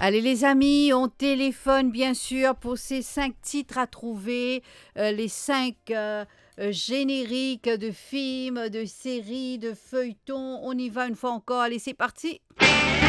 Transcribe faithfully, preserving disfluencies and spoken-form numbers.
Allez les amis, on téléphone bien sûr pour ces cinq titres à trouver, euh, les cinq euh, euh, génériques de films, de séries, de feuilletons. On y va une fois encore, allez c'est parti.